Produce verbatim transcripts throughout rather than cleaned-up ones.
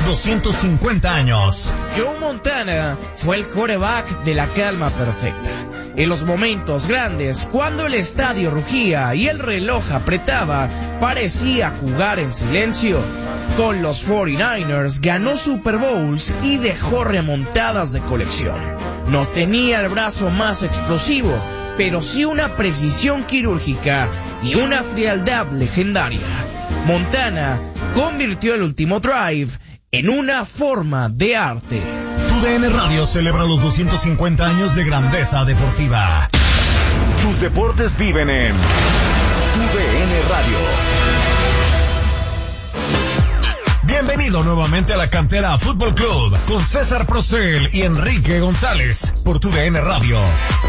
doscientos cincuenta años. Joe Montana fue el quarterback de la calma perfecta. En los momentos grandes, cuando el estadio rugía y el reloj apretaba, parecía jugar en silencio. Con los cuarenta y nueve ers ganó Super Bowls y dejó remontadas de colección. No tenía el brazo más explosivo, pero sí una precisión quirúrgica y una frialdad legendaria. Montana convirtió el último drive en una forma de arte. Tu D N Radio celebra los doscientos cincuenta años de grandeza deportiva. Tus deportes viven en Tu D N Radio. Bienvenido nuevamente a la Cantera Fútbol Club con César Procel y Enrique González por Tu D N Radio.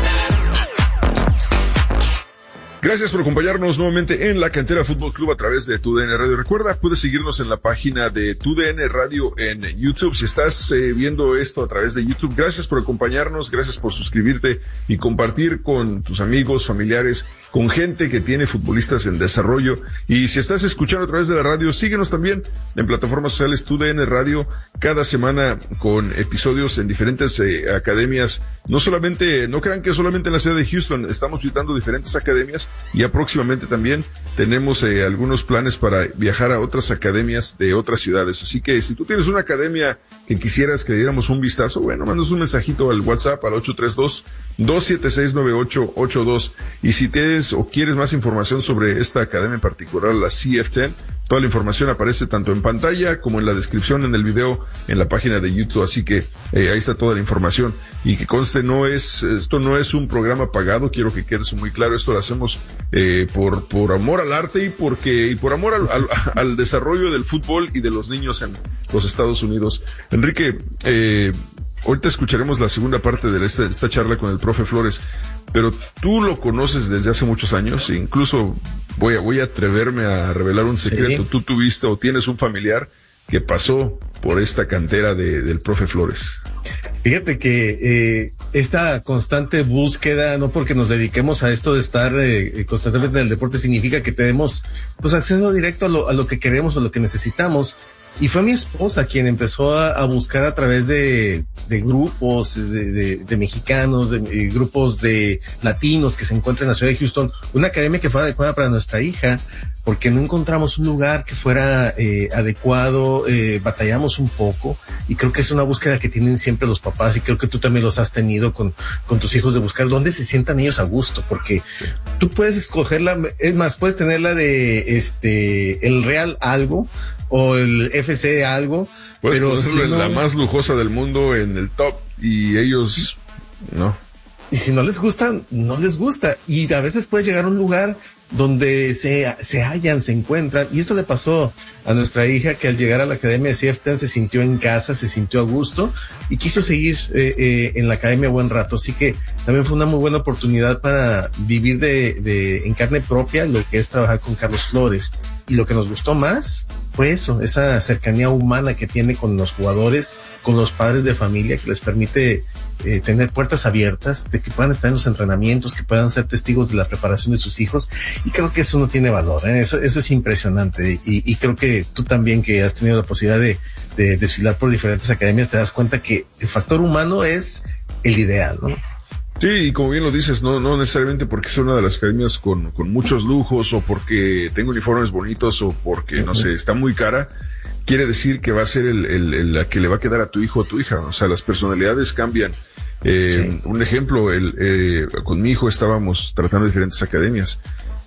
Gracias por acompañarnos nuevamente en la Cantera Fútbol Club a través de Tu D N Radio. Recuerda, puedes seguirnos en la página de Tu D N Radio en YouTube. Si estás eh, viendo esto a través de YouTube, gracias por acompañarnos, gracias por suscribirte y compartir con tus amigos, familiares, con gente que tiene futbolistas en desarrollo. Y si estás escuchando a través de la radio, síguenos también en plataformas sociales Tu D N Radio, cada semana con episodios en diferentes eh, academias. No solamente, no crean que solamente en la ciudad de Houston, estamos visitando diferentes academias. Ya próximamente también tenemos eh, algunos planes para viajar a otras academias de otras ciudades. Así que si tú tienes una academia que quisieras que le diéramos un vistazo, bueno, mandas un mensajito al WhatsApp al ocho tres dos, dos siete seis, nueve ocho ocho dos. Y si tienes o quieres más información sobre esta academia en particular, la C F diez, toda la información aparece tanto en pantalla como en la descripción en el video en la página de YouTube, así que eh, ahí está toda la información. Y que conste, no es, esto no es un programa pagado, quiero que quede eso muy claro. Esto lo hacemos eh, por por amor al arte y porque y por amor al, al, al desarrollo del fútbol y de los niños en los Estados Unidos. Enrique, eh, ahorita escucharemos la segunda parte de esta, de esta charla con el profe Flores, pero tú lo conoces desde hace muchos años, e incluso voy a, voy a atreverme a revelar un secreto. Sí. Tú tuviste o tienes un familiar que pasó por esta cantera de, del profe Flores. Fíjate que eh, esta constante búsqueda, no porque nos dediquemos a esto de estar eh, constantemente en el deporte, significa que tenemos pues acceso directo a lo, a lo que queremos o lo que necesitamos. Y fue mi esposa quien empezó a, a buscar a través de, de grupos de, de, de mexicanos, de, de grupos de latinos que se encuentran en la ciudad de Houston, una academia que fue adecuada para nuestra hija, porque no encontramos un lugar que fuera eh, adecuado, eh, batallamos un poco, y creo que es una búsqueda que tienen siempre los papás, y creo que tú también los has tenido con, con tus hijos, de buscar dónde se sientan ellos a gusto, porque tú puedes escogerla, es más, puedes tenerla de este el Real algo, o el F C algo, pues pero si no, la más lujosa del mundo en el top, y ellos no. Y si no les gusta, no les gusta. Y a veces puedes llegar a un lugar donde se, se hallan, se encuentran. Y esto le pasó a nuestra hija, que al llegar a la academia de C F diez se sintió en casa, se sintió a gusto y quiso seguir eh, eh, en la academia buen rato. Así que también fue una muy buena oportunidad para vivir de, de en carne propia lo que es trabajar con Carlos Flores. Y lo que nos gustó más fue eso, esa cercanía humana que tiene con los jugadores, con los padres de familia, que les permite eh, tener puertas abiertas, de que puedan estar en los entrenamientos, que puedan ser testigos de la preparación de sus hijos. Y creo que eso no tiene valor, ¿eh? Eso, eso es impresionante. Y, y creo que tú también, que has tenido la posibilidad de, de desfilar por diferentes academias, te das cuenta que el factor humano es el ideal, ¿no? Sí, y como bien lo dices, no, no necesariamente porque es una de las academias con, con muchos lujos, o porque tengo uniformes bonitos, o porque, uh-huh. no sé, está muy cara, quiere decir que va a ser el, el, el, la que le va a quedar a tu hijo o a tu hija. O sea, las personalidades cambian. Eh, sí. Un ejemplo, el, eh, con mi hijo estábamos tratando diferentes academias,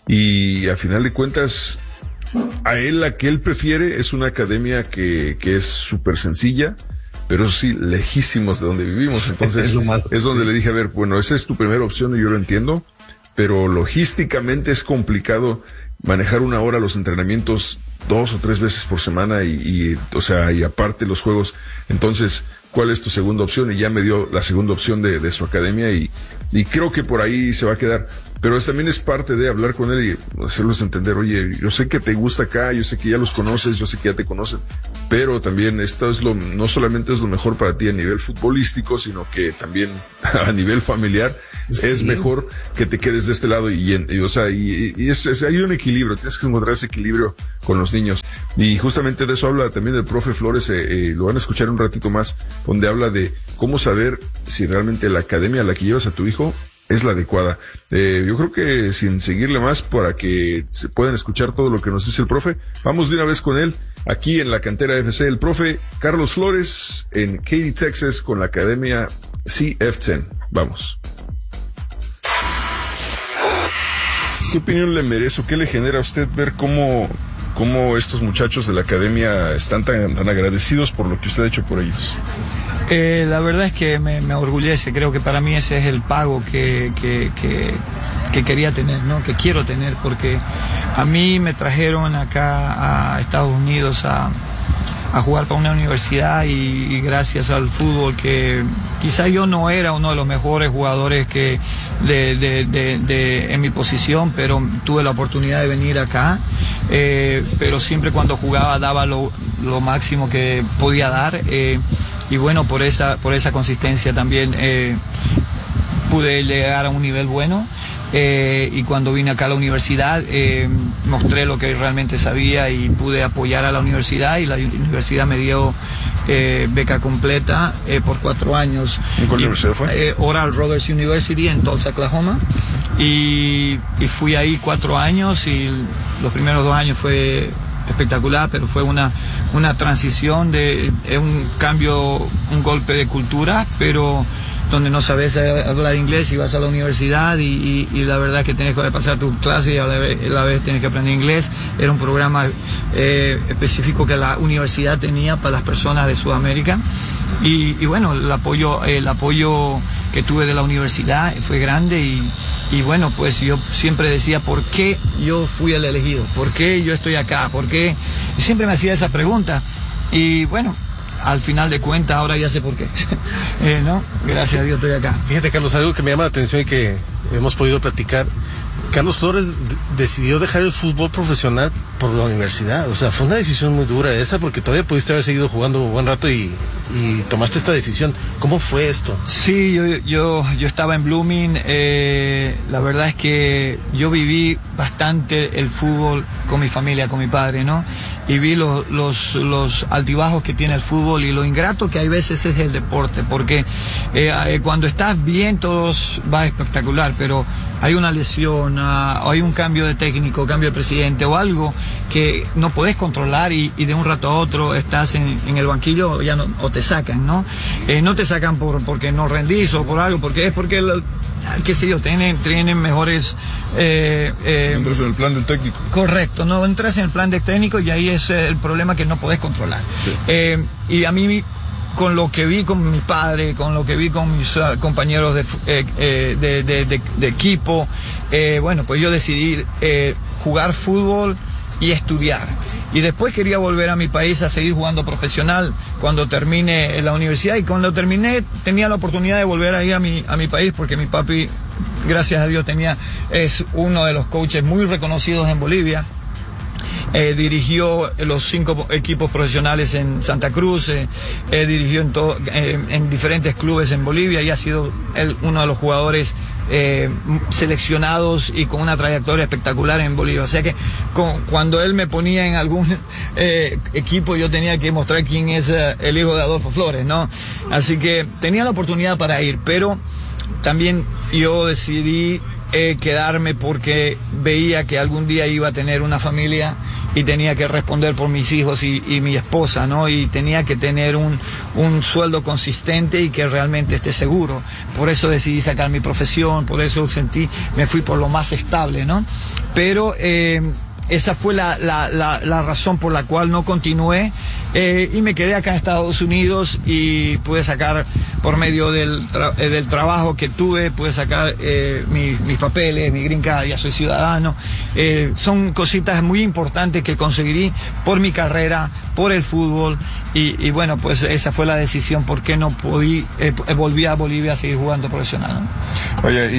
y al final de cuentas, a él la que él prefiere es una academia que, que es súper sencilla, pero sí, lejísimos de donde vivimos. Entonces, es, malo, es donde sí. le dije, a ver, bueno, esa es tu primera opción y yo lo entiendo, pero logísticamente es complicado manejar una hora los entrenamientos dos o tres veces por semana y, y o sea, y aparte los juegos. Entonces, ¿cuál es tu segunda opción? Y ya me dio la segunda opción de, de su academia, y, y creo que por ahí se va a quedar. Pero es, también es parte de hablar con él y hacerlos entender, oye, yo sé que te gusta acá, yo sé que ya los conoces, yo sé que ya te conocen, pero también esto es lo, no solamente es lo mejor para ti a nivel futbolístico, sino que también a nivel familiar sí. es mejor que te quedes de este lado y, y o sea, y, y es, es, hay un equilibrio, tienes que encontrar ese equilibrio con los niños. Y justamente de eso habla también el profe Flores, eh, eh, lo van a escuchar un ratito más, donde habla de cómo saber si realmente la academia a la que llevas a tu hijo es la adecuada. Eh, yo creo que sin seguirle más para que se puedan escuchar todo lo que nos dice el profe, vamos de una vez con él, aquí en la Cantera F C, el profe Carlos Flores en Katy, Texas, con la academia C F diez. Vamos. ¿Qué opinión le merece o qué le genera a usted ver cómo, cómo estos muchachos de la academia están tan, tan agradecidos por lo que usted ha hecho por ellos? Eh, la verdad es que me, me orgullece, creo que para mí ese es el pago que, que, que, que quería tener, ¿no? Que quiero tener, porque a mí me trajeron acá a Estados Unidos a, a jugar para una universidad y, y gracias al fútbol, que quizá yo no era uno de los mejores jugadores que de, de, de, de, en mi posición, pero tuve la oportunidad de venir acá, eh, pero siempre cuando jugaba daba lo, lo máximo que podía dar. Eh, Y bueno, por esa, por esa consistencia también eh, pude llegar a un nivel bueno. Eh, y cuando vine acá a la universidad eh, mostré lo que realmente sabía y pude apoyar a la universidad, y la universidad me dio eh, beca completa eh, por cuatro años. ¿En cuál universidad fue? Eh, Oral Roberts University en Tulsa, Oklahoma. Y, y fui ahí cuatro años y los primeros dos años fue espectacular, pero fue una, una transición de, de un cambio, un golpe de cultura, pero donde no sabes hablar inglés y vas a la universidad y, y, y la verdad que tienes que pasar tu clase y a la vez, a la vez tienes que aprender inglés. Era un programa eh, específico que la universidad tenía para las personas de Sudamérica y, y bueno, el apoyo, el apoyo que tuve de la universidad fue grande y, y bueno, pues yo siempre decía ¿por qué yo fui el elegido? ¿Por qué yo estoy acá? ¿Por qué? Y siempre me hacía esa pregunta y bueno, al final de cuentas ahora ya sé por qué. eh, ¿no? Gracias a Dios estoy acá. Fíjate, Carlos, algo que me llama la atención y que hemos podido platicar. Carlos Flores d- decidió dejar el fútbol profesional por la universidad. O sea, fue una decisión muy dura esa, porque todavía pudiste haber seguido jugando un buen rato y, y tomaste esta decisión. ¿Cómo fue esto? Sí, yo, yo, yo estaba en Blooming. Eh, la verdad es que yo viví bastante el fútbol con mi familia, con mi padre, ¿no? Y vi los, los, los altibajos que tiene el fútbol y lo ingrato que hay veces es el deporte, porque eh, cuando estás bien todo va espectacular, pero hay una lesión, uh, hay un cambio de técnico, cambio de presidente o algo que no podés controlar y, y de un rato a otro estás en, en el banquillo ya no, o te sacan, ¿no? Eh, no te sacan por porque no rendís o por algo, porque es porque el, qué sé yo, tienen, tienen mejores... Eh, eh, entras en el plan del técnico. Correcto, no entras en el plan del técnico y ahí es el problema que no podés controlar. Sí. Eh, y a mí, con lo que vi con mi padre, con lo que vi con mis uh, compañeros de, eh, eh, de, de, de, de equipo, eh, bueno, pues yo decidí eh, jugar fútbol y estudiar. Y después quería volver a mi país a seguir jugando profesional cuando termine la universidad. Y cuando terminé tenía la oportunidad de volver a ir a mi, a mi país porque mi papi, gracias a Dios, tenía, es uno de los coaches muy reconocidos en Bolivia. Eh, dirigió los cinco equipos profesionales en Santa Cruz, eh, eh, dirigió en, todo, eh, en diferentes clubes en Bolivia y ha sido él uno de los jugadores eh, seleccionados y con una trayectoria espectacular en Bolivia. O sea que con, cuando él me ponía en algún eh, equipo yo tenía que mostrar quién es eh, el hijo de Adolfo Flores, ¿no? Así que tenía la oportunidad para ir, pero también yo decidí eh, quedarme porque veía que algún día iba a tener una familia y tenía que responder por mis hijos y, y mi esposa, ¿no? Y tenía que tener un, un sueldo consistente y que realmente esté seguro. Por eso decidí sacar mi profesión, por eso sentí, me fui por lo más estable, ¿no? Pero eh, esa fue la, la, la, la razón por la cual no continué eh, y me quedé acá en Estados Unidos y pude sacar por medio del, tra eh, del trabajo que tuve, pude sacar eh, mi, mis papeles, mi green card, ya soy ciudadano. Eh, son cositas muy importantes que conseguí por mi carrera, por el fútbol y, y bueno, pues esa fue la decisión por qué no podí, eh, volví a Bolivia a seguir jugando profesional, ¿no? Oye, y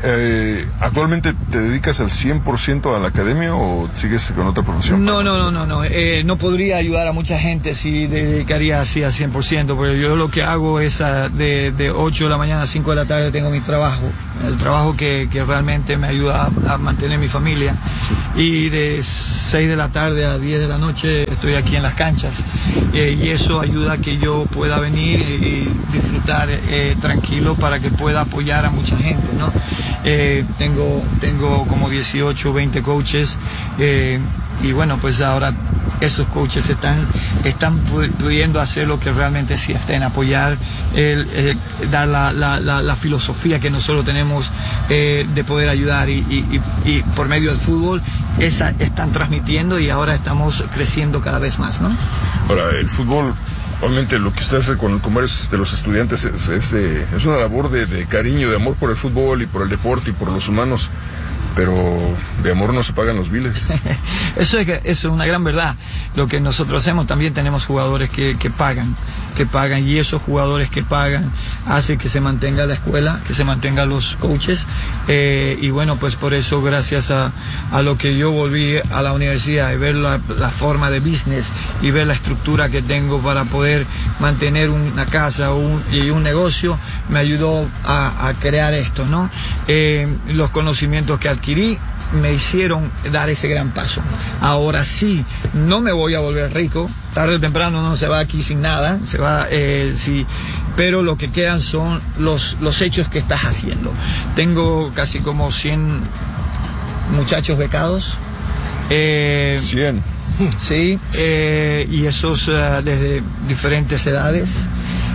Eh, ¿Actualmente te dedicas al cien por ciento a la academia o sigues con otra profesión? No, no, no, no, no. Eh, no podría ayudar a mucha gente si dedicaría así al cien por ciento, porque yo lo que hago es a, de, de ocho de la mañana a cinco de la tarde tengo mi trabajo, el trabajo que, que realmente me ayuda a, a mantener mi familia. Sí. Y de seis de la tarde a diez de la noche estoy aquí en las canchas. Eh, y eso ayuda a que yo pueda venir y, y disfrutar eh, tranquilo para que pueda apoyar a mucha gente, ¿no? Eh, tengo, tengo como dieciocho, veinte coaches eh, y bueno, pues ahora esos coaches están, están pudiendo hacer lo que realmente sí estén, apoyar, el, eh, dar la, la, la, la filosofía que nosotros tenemos eh, de poder ayudar y, y, y, y por medio del fútbol esa están transmitiendo y ahora estamos creciendo cada vez más, ¿no? Ahora, el fútbol... Obviamente lo que usted hace con, con varios de los estudiantes es, es, eh, es una labor de, de cariño, de amor por el fútbol y por el deporte y por los humanos, pero de amor no se pagan los biles. Eso es, eso es una gran verdad. Lo que nosotros hacemos, también tenemos jugadores que, que pagan, que pagan, y esos jugadores que pagan hace que se mantenga la escuela, que se mantengan los coaches, eh, y bueno, pues por eso, gracias a, a lo que yo volví a la universidad y ver la, la forma de business y ver la estructura que tengo para poder mantener una casa un, y un negocio, me ayudó a, a crear esto, ¿no? Eh, los conocimientos que adquirí me hicieron dar ese gran paso. Ahora sí, no me voy a volver rico, tarde o temprano no se va aquí sin nada, se va, eh, sí, pero lo que quedan son los, los hechos que estás haciendo. Tengo casi como cien muchachos becados. Eh, cien. Sí, eh, y esos uh, desde diferentes edades.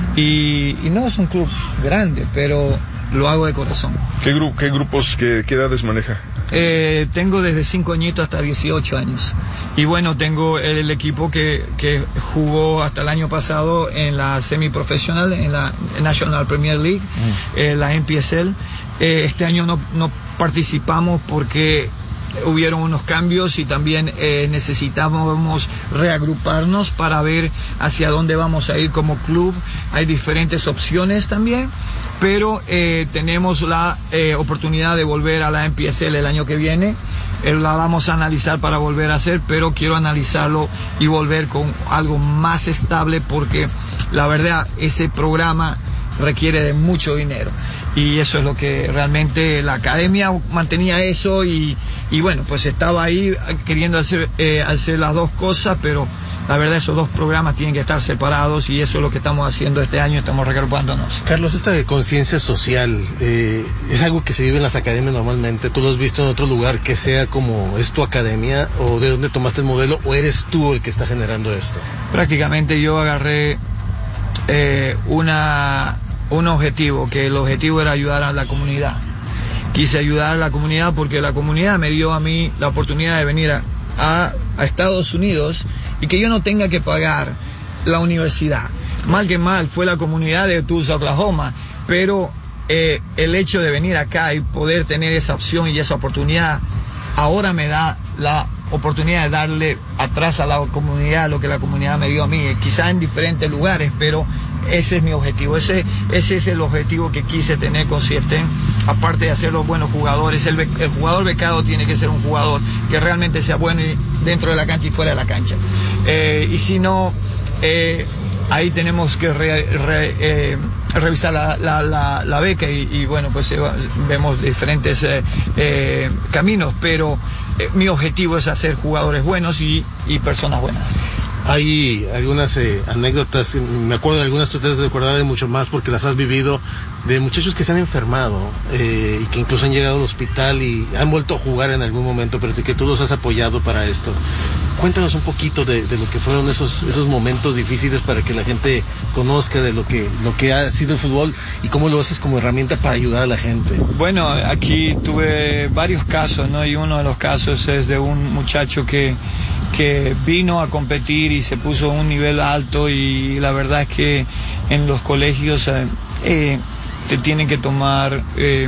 Y, y no es un club grande, pero lo hago de corazón. ¿Qué, gru qué grupos, qué, qué edades maneja? Eh, tengo desde cinco añitos hasta dieciocho años. Y bueno, tengo el, el equipo que, que jugó hasta el año pasado en la semiprofesional, en la National Premier League, mm. eh, la N P S L. Eh, este año no, no participamos porque hubieron unos cambios y también eh, necesitábamos reagruparnos para ver hacia dónde vamos a ir como club. Hay diferentes opciones también, pero eh, tenemos la eh, oportunidad de volver a la N P S L el año que viene. Eh, la vamos a analizar para volver a hacer, pero quiero analizarlo y volver con algo más estable, porque la verdad ese programa requiere de mucho dinero, y eso es lo que realmente la academia mantenía eso, y, y bueno, pues estaba ahí queriendo hacer, eh, hacer las dos cosas, pero la verdad esos dos programas tienen que estar separados, y eso es lo que estamos haciendo este año, estamos reagrupándonos. Carlos, esta conciencia social eh, es algo que se vive en las academias normalmente. ¿Tú lo has visto en otro lugar que sea como es tu academia, o de dónde tomaste el modelo, o eres tú el que está generando esto? Prácticamente yo agarré eh, una un objetivo, que el objetivo era ayudar a la comunidad. Quise ayudar a la comunidad porque la comunidad me dio a mí la oportunidad de venir a, a, a Estados Unidos y que yo no tenga que pagar la universidad. Mal que mal, fue la comunidad de Tulsa, Oklahoma, pero eh, el hecho de venir acá y poder tener esa opción y esa oportunidad, ahora me da la oportunidad de darle atrás a la comunidad lo que la comunidad me dio a mí, quizá en diferentes lugares, pero ese es mi objetivo, ese, ese es el objetivo que quise tener con Cieftén, aparte de hacer los buenos jugadores. El, el jugador becado tiene que ser un jugador que realmente sea bueno dentro de la cancha y fuera de la cancha, eh, y si no, eh, ahí tenemos que re, re, eh, revisar la, la, la, la beca y, y bueno, pues eh, vemos diferentes eh, eh, caminos, pero eh, mi objetivo es hacer jugadores buenos y, y personas buenas. Hay algunas eh, anécdotas, me acuerdo de algunas, tú te has de acordar de mucho más porque las has vivido, de muchachos que se han enfermado eh, y que incluso han llegado al hospital y han vuelto a jugar en algún momento, pero que tú los has apoyado para esto. Cuéntanos un poquito de, de lo que fueron esos esos momentos difíciles para que la gente conozca de lo que lo que ha sido el fútbol y cómo lo haces como herramienta para ayudar a la gente. Bueno, aquí tuve varios casos, ¿no? Y uno de los casos es de un muchacho que que vino a competir y se puso a un nivel alto, y la verdad es que en los colegios eh, eh, te tienen que tomar eh,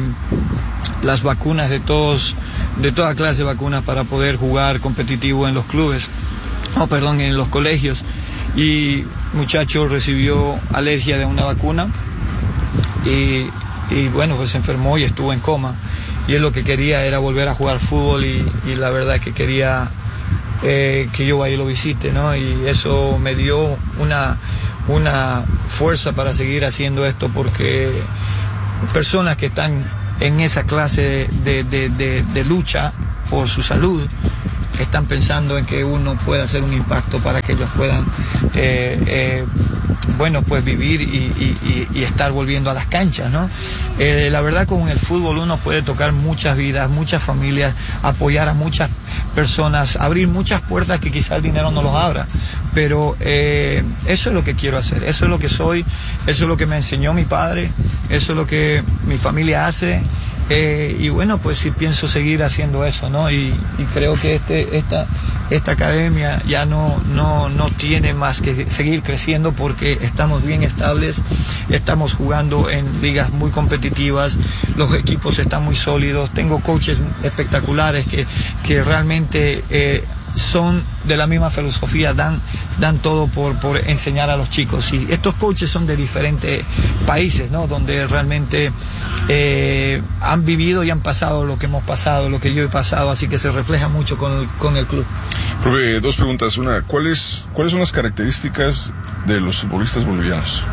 las vacunas de todos, de toda clase de vacunas para poder jugar competitivo en los clubes, o oh, perdón, en los colegios, y muchacho recibió alergia de una vacuna y, y bueno, pues se enfermó y estuvo en coma. Y él lo que quería era volver a jugar fútbol y, y la verdad que quería eh, que yo vaya y lo visite, ¿no? Y eso me dio una, una fuerza para seguir haciendo esto, porque personas que están en esa clase de, de, de, de lucha por su salud, están pensando en que uno pueda hacer un impacto para que ellos puedan eh, eh, bueno, pues vivir y, y, y estar volviendo a las canchas, ¿no? Eh, la verdad, con el fútbol uno puede tocar muchas vidas, muchas familias, apoyar a muchas personas, abrir muchas puertas que quizá el dinero no los abra, pero eh, eso es lo que quiero hacer, eso es lo que soy, eso es lo que me enseñó mi padre, eso es lo que mi familia hace. Eh, y bueno, pues sí pienso seguir haciendo eso, ¿no? Y, y creo que este, esta, esta academia ya no, no, no tiene más que seguir creciendo, porque estamos bien estables, estamos jugando en ligas muy competitivas, los equipos están muy sólidos, tengo coaches espectaculares que, que realmente eh, son de la misma filosofía, dan, dan todo por, por enseñar a los chicos. Y estos coaches son de diferentes países, ¿no? Donde realmente eh, han vivido y han pasado lo que hemos pasado, lo que yo he pasado, así que se refleja mucho con el, con el club. Profe, dos preguntas. Una, ¿cuáles, ¿cuáles son las características de los futbolistas bolivianos?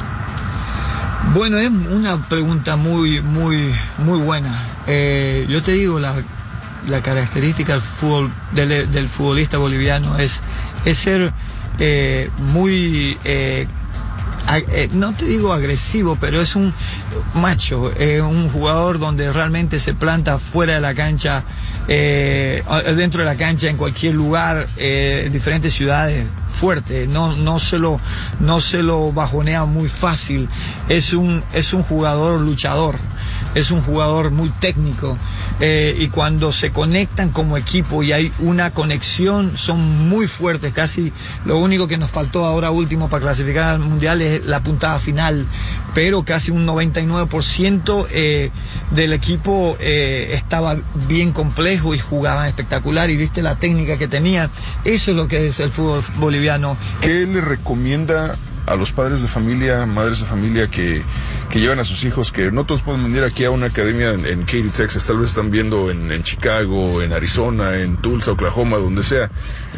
Bueno, es una pregunta muy, muy, muy buena. Eh, yo te digo, la la característica del fútbol del, del futbolista boliviano es, es ser eh, muy eh, ag, eh, no te digo agresivo, pero es un macho, eh, un jugador donde realmente se planta fuera de la cancha, eh, dentro de la cancha, en cualquier lugar, eh, en diferentes ciudades, fuerte, no, no se lo, no se lo bajonea muy fácil. Es un, es un jugador luchador, es un jugador muy técnico, eh, y cuando se conectan como equipo y hay una conexión, son muy fuertes. Casi lo único que nos faltó ahora último para clasificar al mundial es la puntada final, pero casi un noventa y nueve por ciento eh, del equipo eh, estaba bien complejo y jugaban espectacular, y viste la técnica que tenía. Eso es lo que es el fútbol boliviano. ¿Qué le recomienda a los padres de familia, madres de familia que, que llevan a sus hijos, que no todos pueden venir aquí a una academia en, en Katy, Texas, tal vez están viendo en, en Chicago, en Arizona, en Tulsa, Oklahoma, donde sea?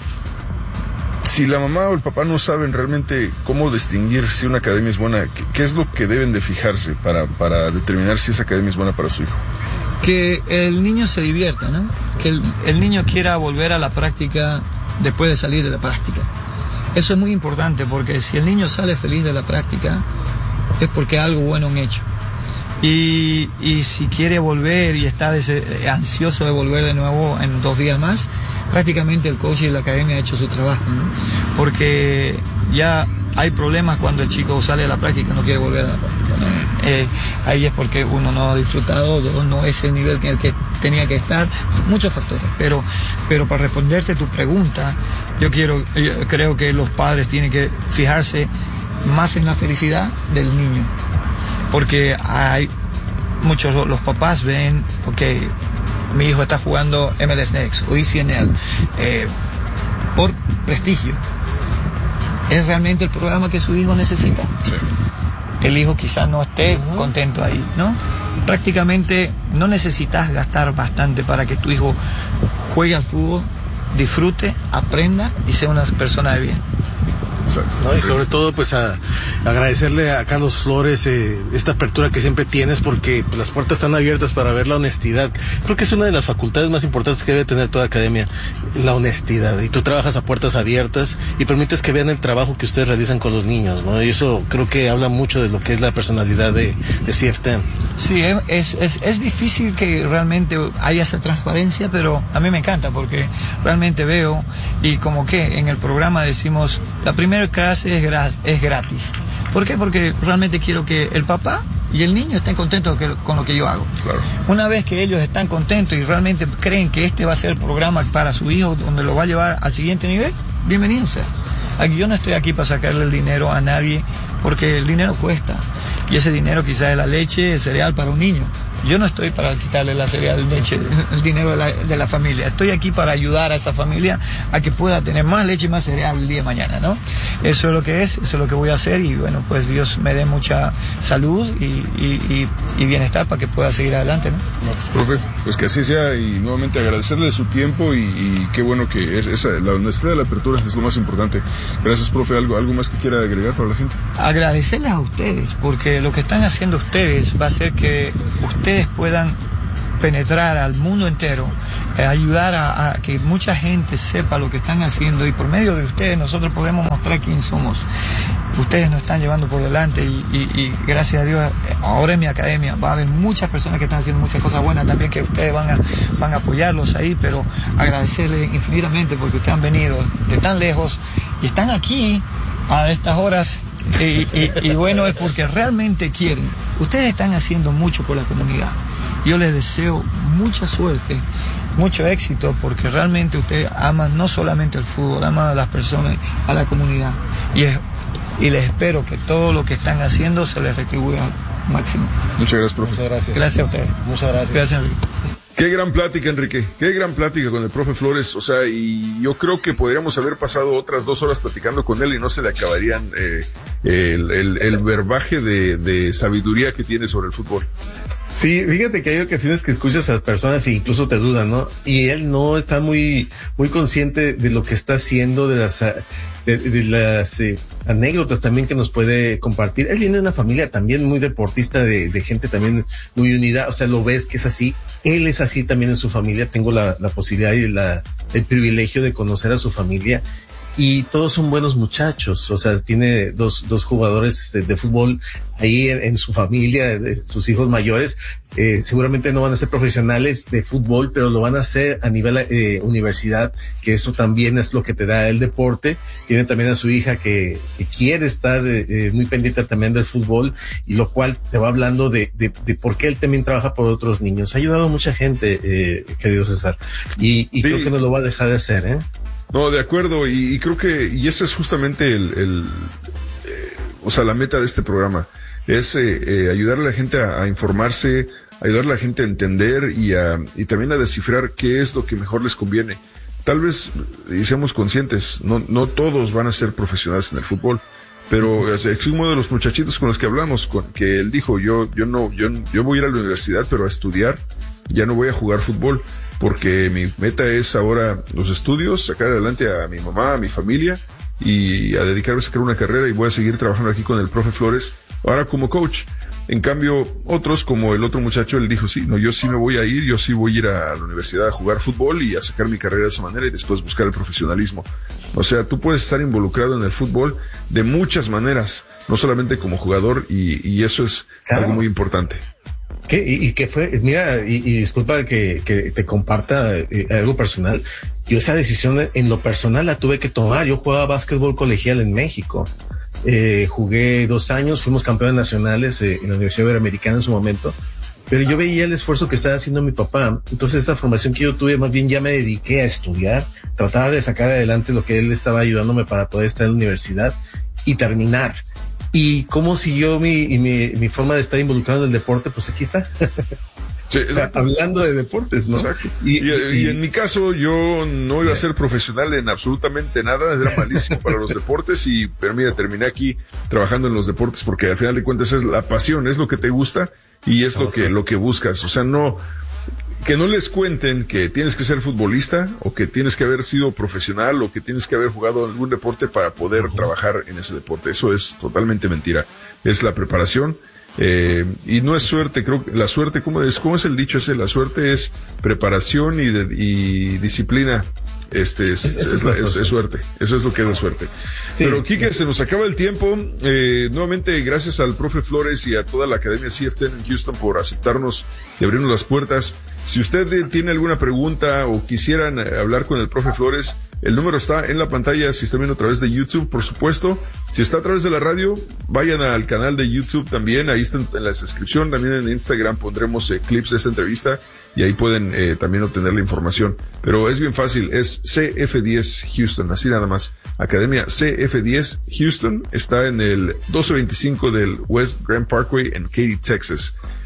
Si la mamá o el papá no saben realmente cómo distinguir si una academia es buena, ¿qué, qué es lo que deben de fijarse para, para determinar si esa academia es buena para su hijo? Que el niño se divierta, ¿no? Que el, el niño quiera volver a la práctica después de salir de la práctica. Eso es muy importante, porque si el niño sale feliz de la práctica es porque algo bueno han hecho. Y, y si quiere volver y está dese, ansioso de volver de nuevo en dos días más, prácticamente el coach y la academia ha hecho su trabajo, ¿no? Porque ya hay problemas cuando el chico sale de la práctica y no quiere volver a la práctica, ¿no? Eh, ahí es porque uno no ha disfrutado, no es el nivel en el que tenía que estar, muchos factores. Pero, pero para responderte tu pregunta, yo quiero, yo creo que los padres tienen que fijarse más en la felicidad del niño, porque hay muchos, los papás ven, ok, mi hijo está jugando M L S Next o E C N L eh, por prestigio. ¿Es realmente el programa que su hijo necesita? Sí. El hijo quizás no esté uh-huh. contento ahí, ¿no? Prácticamente no necesitas gastar bastante para que tu hijo juegue al fútbol, disfrute, aprenda y sea una persona de bien. ¿No? Y sobre todo, pues, a, agradecerle a Carlos Flores eh, esta apertura que siempre tienes, porque pues, las puertas están abiertas para ver la honestidad. Creo que es una de las facultades más importantes que debe tener toda academia, la honestidad. Y tú trabajas a puertas abiertas y permites que vean el trabajo que ustedes realizan con los niños, ¿no? Y eso creo que habla mucho de lo que es la personalidad de, de C F diez. Sí, es, es, es difícil que realmente haya esa transparencia, pero a mí me encanta, porque realmente veo, y como que en el programa decimos, la primera clase es, gra- es gratis. ¿Por qué? Porque realmente quiero que el papá y el niño estén contentos que, con lo que yo hago. Claro. Una vez que ellos están contentos y realmente creen que este va a ser el programa para su hijo, donde lo va a llevar al siguiente nivel, bienvenido sea. Aquí, yo no estoy aquí para sacarle el dinero a nadie, porque el dinero cuesta. Y ese dinero quizás es la leche, el cereal para un niño. yo no estoy para quitarle la cereal, leche, el dinero de la, de la familia. Estoy aquí para ayudar a esa familia a que pueda tener más leche y más cereal el día de mañana, ¿no? Eso es lo que es, eso es lo que voy a hacer y bueno, pues Dios me dé mucha salud y, y, y, y bienestar para que pueda seguir adelante, ¿no? Profe, pues que así sea y nuevamente agradecerle su tiempo y, y qué bueno que es esa, la honestidad de la apertura es lo más importante. Gracias, profe. ¿Algo, algo más que quiera agregar para la gente? Agradecerles a ustedes, porque lo que están haciendo ustedes va a hacer que ustedes puedan penetrar al mundo entero, eh, ayudar a, a que mucha gente sepa lo que están haciendo y por medio de ustedes nosotros podemos mostrar quién somos. Ustedes nos están llevando por delante y, y, y gracias a Dios ahora en mi academia va a haber muchas personas que están haciendo muchas cosas buenas también que ustedes van a, van a apoyarlos ahí, pero agradecerles infinitamente porque ustedes han venido de tan lejos y están aquí a estas horas y, y, y bueno, es porque realmente quieren. Ustedes están haciendo mucho por la comunidad. Yo les deseo mucha suerte, mucho éxito, porque realmente ustedes aman no solamente el fútbol, aman a las personas, a la comunidad. Y, es, y les espero que todo lo que están haciendo se les retribuya al máximo. Muchas gracias, profe. Muchas gracias. Gracias a ustedes. Muchas gracias. Gracias, Enrique. Qué gran plática, Enrique. Qué gran plática con el profe Flores. O sea, y yo creo que podríamos haber pasado otras dos horas platicando con él y no se le acabarían eh, el, el, el verbaje de, de sabiduría que tiene sobre el fútbol. Sí, fíjate que hay ocasiones que escuchas a personas e incluso te dudan, ¿no? Y él no está muy, muy consciente de lo que está haciendo, de las, de, de las eh, anécdotas también que nos puede compartir. Él viene de una familia también muy deportista, de, de gente también muy unida. O sea, lo ves que es así. Él es así también en su familia. Tengo la, la posibilidad y la, el privilegio de conocer a su familia. Y todos son buenos muchachos, o sea, tiene dos, dos jugadores de, de fútbol ahí en, en su familia, de sus hijos mayores, eh, seguramente no van a ser profesionales de fútbol, pero lo van a hacer a nivel eh, universidad, que eso también es lo que te da el deporte. Tiene también a su hija que, que quiere estar eh, muy pendiente también del fútbol, y lo cual te va hablando de, de, de por qué él también trabaja por otros niños. Ha ayudado a mucha gente, eh, querido César, y, y sí. Creo que no lo va a dejar de hacer, ¿eh? No, de acuerdo, y, y creo que, y ese es justamente el, el eh, o sea, la meta de este programa, es eh, eh, ayudar a la gente a, a informarse, ayudar a la gente a entender y a, y también a descifrar qué es lo que mejor les conviene. Tal vez, y seamos conscientes, no, no todos van a ser profesionales en el fútbol, pero o sea, es uno de los muchachitos con los que hablamos, con, que él dijo, yo, yo no, yo, yo voy a ir a la universidad, pero a estudiar, ya no voy a jugar fútbol. Porque mi meta es ahora los estudios, sacar adelante a mi mamá, a mi familia y a dedicarme a sacar una carrera, y voy a seguir trabajando aquí con el profe Flores, ahora como coach. En cambio, otros, como el otro muchacho, él dijo, sí, no, yo sí me voy a ir, yo sí voy a ir a la universidad a jugar fútbol y a sacar mi carrera de esa manera y después buscar el profesionalismo. O sea, tú puedes estar involucrado en el fútbol de muchas maneras, no solamente como jugador, y, y eso es claro. Algo muy importante. ¿Qué? ¿Y, y qué fue? Mira, y, y disculpa que, que te comparta eh, algo personal. Yo esa decisión en lo personal la tuve que tomar. Yo jugaba básquetbol colegial en México. Eh, jugué dos años, fuimos campeones nacionales eh, en la Universidad Iberoamericana en su momento. Pero yo veía el esfuerzo que estaba haciendo mi papá. Entonces esa formación que yo tuve, más bien ya me dediqué a estudiar, tratar de sacar adelante lo que él estaba ayudándome para poder estar en la universidad y terminar. Y cómo siguió mi, mi, mi forma de estar involucrado en el deporte, pues aquí está. Sí, o sea, hablando de deportes, ¿no? Exacto. Y, y, y, y en mi caso, yo no iba a ser profesional en absolutamente nada, era malísimo para los deportes, y, pero mira, terminé aquí trabajando en los deportes porque al final de cuentas es la pasión, es lo que te gusta y es okay. lo que, lo que buscas. O sea, no, que no les cuenten que tienes que ser futbolista o que tienes que haber sido profesional o que tienes que haber jugado algún deporte para poder uh-huh. trabajar en ese deporte. Eso es totalmente mentira. Es la preparación, eh, y no es suerte. Creo que la suerte, ¿cómo es, cómo es el dicho ese? La suerte es preparación y, de, y disciplina. Este es, es, es, es, la, es, es suerte, eso es lo que es la suerte. Sí. Pero Quique, se nos acaba el tiempo. Eh, nuevamente, gracias al profe Flores y a toda la Academia C F diez en Houston por aceptarnos y abrirnos las puertas. Si usted tiene alguna pregunta o quisieran hablar con el profe Flores, el número está en la pantalla. Si está viendo a través de YouTube, por supuesto. Si está a través de la radio, vayan al canal de YouTube también. Ahí está en la descripción. También en Instagram pondremos eh, clips de esta entrevista y ahí pueden eh, también obtener la información. Pero es bien fácil, es C F diez Houston, así nada más. Academia C F diez Houston está en el doce veinticinco del West Grand Parkway en Katy, Texas.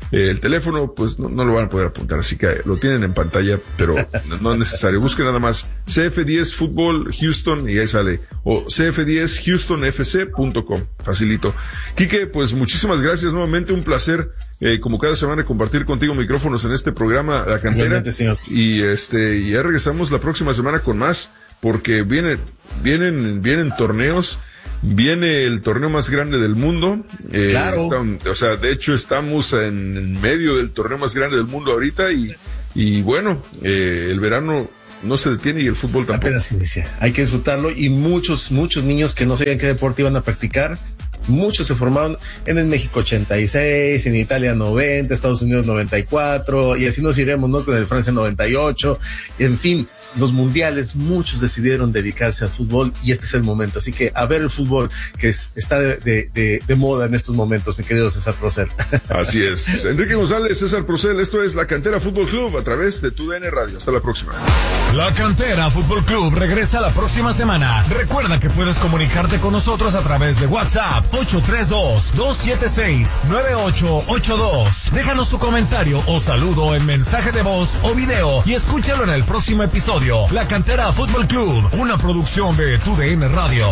Eh, el teléfono, pues no, no lo van a poder apuntar, así que lo tienen en pantalla, pero no es necesario. Busquen nada más C F diez Fútbol Houston y ahí sale, o C F diez Houston F C punto com, facilito. Quique, pues muchísimas gracias nuevamente, un placer, eh, como cada semana, compartir contigo micrófonos en este programa La Cantera. Y este, y ya regresamos la próxima semana con más, porque viene, vienen, vienen torneos. Viene el torneo más grande del mundo. Eh, claro. Está, o sea, de hecho estamos en, en medio del torneo más grande del mundo ahorita y, y bueno, eh, el verano no se detiene y el fútbol tampoco. Apenas inicia. Hay que disfrutarlo y muchos, muchos niños que no sabían qué deporte iban a practicar, muchos se formaron en el México ochenta y seis, en Italia noventa, Estados Unidos noventa y cuatro, y así nos iremos, ¿no? Con el Francia noventa y ocho, en fin, los mundiales, muchos decidieron dedicarse al fútbol y este es el momento. Así que a ver el fútbol que es, está de, de, de, de moda en estos momentos, mi querido César Procel. Así es. Enrique González, César Procel, esto es La Cantera Fútbol Club a través de Tu D N Radio. Hasta la próxima. La Cantera Fútbol Club regresa la próxima semana. Recuerda que puedes comunicarte con nosotros a través de WhatsApp ocho tres dos, dos siete seis, nueve ocho ocho dos. Déjanos tu comentario o saludo en mensaje de voz o video y escúchalo en el próximo episodio. La Cantera Fútbol Club, una producción de Tu D N Radio.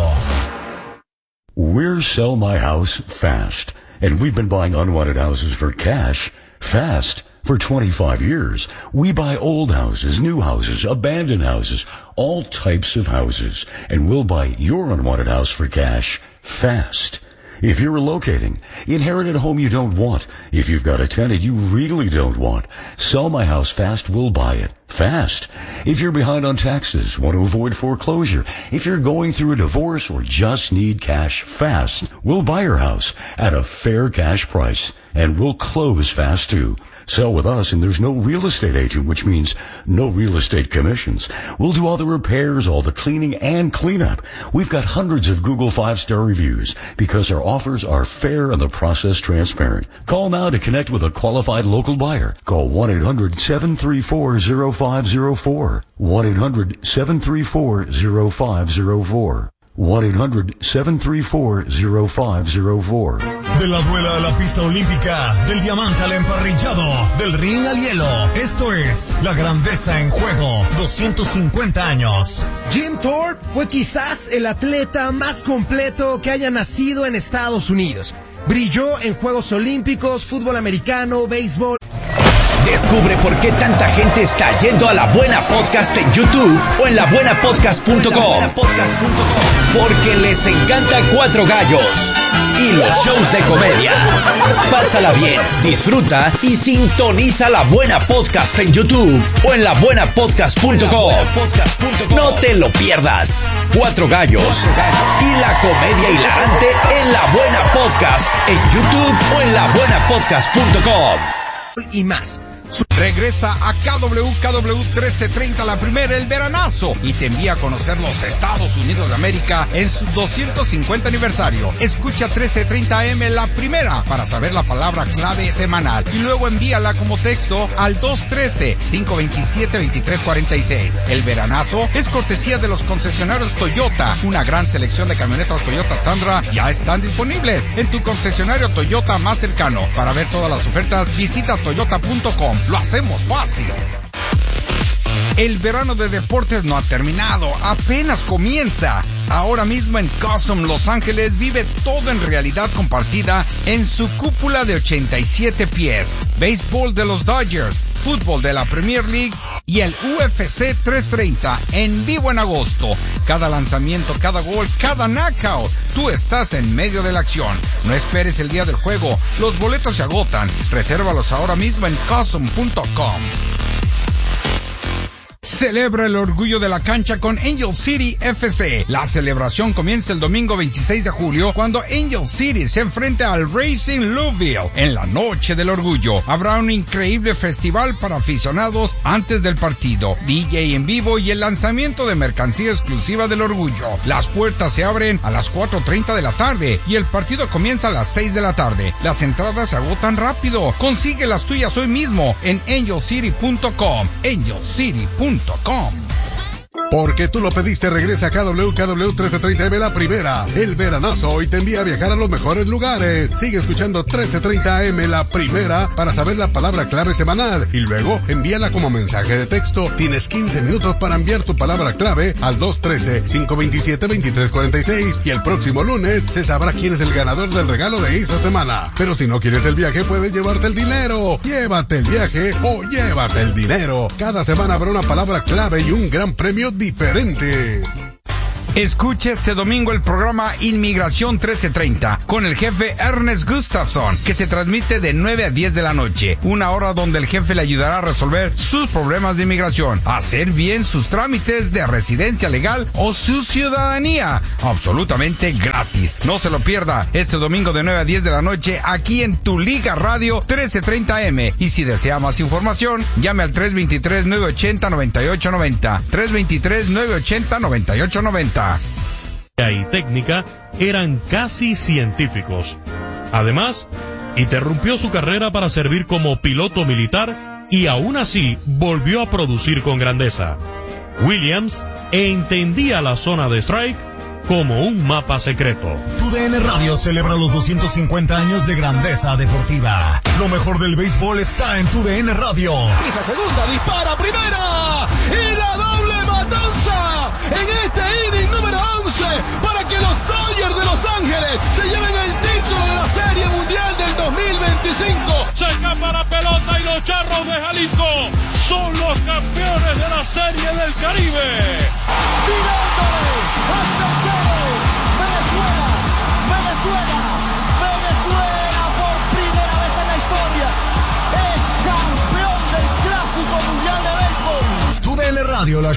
We're Sell My House Fast, and we've been buying unwanted houses for cash fast for twenty-five years. We buy old houses, new houses, abandoned houses, all types of houses, and we'll buy your unwanted house for cash fast. If you're relocating, inherit a home you don't want. If you've got a tenant you really don't want, Sell My House Fast will buy it fast. If you're behind on taxes, want to avoid foreclosure, if you're going through a divorce or just need cash fast, we'll buy your house at a fair cash price and we'll close fast too. Sell with us and there's no real estate agent, which means no real estate commissions. We'll do all the repairs, all the cleaning and cleanup. We've got hundreds of Google five-star reviews because our offers are fair and the process transparent. Call now to connect with a qualified local buyer. Call one eight hundred seven three four zero five zero four. one eight hundred seven three four zero five zero four. one eight hundred seven three four zero five zero four. De la duela a la pista olímpica, del diamante al emparrillado, del ring al hielo. Esto es La Grandeza en Juego, doscientos cincuenta años. Jim Thorpe fue quizás el atleta más completo que haya nacido en Estados Unidos. Brilló en Juegos Olímpicos, fútbol americano, béisbol. Descubre por qué tanta gente está yendo a La Buena Podcast en YouTube o en la buena podcast punto com. Porque les encanta Cuatro Gallos y los shows de comedia. Pásala bien, disfruta y sintoniza La Buena Podcast en YouTube o en la buena podcast punto com. No te lo pierdas. Cuatro Gallos y la comedia hilarante en La Buena Podcast en YouTube o en la buena podcast punto com. Y más. Regresa a K W K W trece treinta, la primera, el veranazo, y te envía a conocer los Estados Unidos de América en su doscientos cincuenta aniversario. Escucha trece treinta A M la primera para saber la palabra clave semanal y luego envíala como texto al dos uno tres, cinco dos siete, dos tres cuatro seis. El veranazo es cortesía de los concesionarios Toyota. Una gran selección de camionetas Toyota Tundra ya están disponibles en tu concesionario Toyota más cercano. Para ver todas las ofertas, visita toyota punto com. Lo hacemos fácil. El verano de deportes no ha terminado, apenas comienza. Ahora mismo en Cosum, Los Ángeles, vive todo en realidad compartida en su cúpula de ochenta y siete pies. Béisbol de los Dodgers, fútbol de la Premier League y el U F C trescientos treinta en vivo en agosto. Cada lanzamiento, cada gol, cada knockout. Tú estás en medio de la acción. No esperes el día del juego. Los boletos se agotan. Resérvalos ahora mismo en cosum punto com. Celebra el orgullo de la cancha con Angel City F C. La celebración comienza el domingo veintiséis de julio cuando Angel City se enfrenta al Racing Louisville en la noche del orgullo. Habrá un increíble festival para aficionados antes del partido, D J en vivo y el lanzamiento de mercancía exclusiva del orgullo. Las puertas se abren a las cuatro treinta de la tarde y el partido comienza a las seis de la tarde. Las entradas se agotan rápido. Consigue las tuyas hoy mismo en angel city punto com. angel city punto com. Porque tú lo pediste, regresa a K W K W trece treinta M La Primera, el veranazo, y te envía a viajar a los mejores lugares. Sigue escuchando trece treinta A M La Primera para saber la palabra clave semanal y luego envíala como mensaje de texto. Tienes quince minutos para enviar tu palabra clave al dos uno tres, cinco dos siete, dos tres cuatro seis y el próximo lunes se sabrá quién es el ganador del regalo de esa semana. Pero si no quieres el viaje, puedes llevarte el dinero. Llévate el viaje o llévate el dinero. Cada semana habrá una palabra clave y un gran premio diferente. Escucha este domingo el programa Inmigración trece treinta con el jefe Ernest Gustafson, que se transmite de nueve a diez de la noche, una hora donde el jefe le ayudará a resolver sus problemas de inmigración, hacer bien sus trámites de residencia legal o su ciudadanía, absolutamente gratis. No se lo pierda este domingo de nueve a diez de la noche aquí en Tu Liga Radio trece treinta M. Y si desea más información, llame al tres dos tres, nueve ocho cero, nueve ocho nueve cero, tres dos tres, nueve ocho cero, nueve ocho nueve cero. Y técnica eran casi científicos. Además, interrumpió su carrera para servir como piloto militar y aún así volvió a producir con grandeza. Williams entendía la zona de strike como un mapa secreto. Tu D N Radio celebra los doscientos cincuenta años de grandeza deportiva. Lo mejor del béisbol está en Tu D N Radio. Pisa segunda, dispara primera y la doble matanza en este inning número once para que los Dodgers de Los Ángeles se lleven el título de la Serie Mundial del dos mil veinticinco. Se escapa la pelota y los Charros de Jalisco son los campeones de la Serie del Caribe. Tirándole hasta el cielo. Venezuela, Venezuela, Venezuela por primera vez en la historia es campeón del Clásico Mundial de Béisbol. Tu D N Radio, la